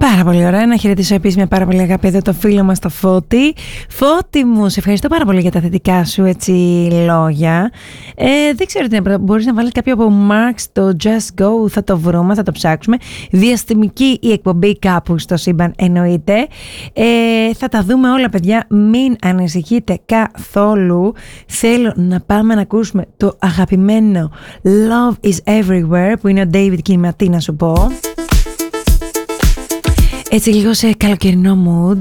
Πάρα πολύ ωραία. Να χαιρετήσω επίσης με πάρα πολύ αγάπη εδώ το φίλο μας το Φώτη. Φώτη μου, σε ευχαριστώ πάρα πολύ για τα θετικά σου έτσι λόγια. Δεν ξέρω τι είναι, μπορείς να βάλεις κάποιο από Marx, το Just Go, θα το βρούμε, θα το ψάξουμε. Διαστημική η εκπομπή κάπου στο σύμπαν εννοείται. Θα τα δούμε όλα παιδιά, μην ανησυχείτε καθόλου. Θέλω να πάμε να ακούσουμε το αγαπημένο Love is Everywhere που είναι ο David Kinimaty, να σου πω. Έτσι λίγο σε καλοκαιρινό mood.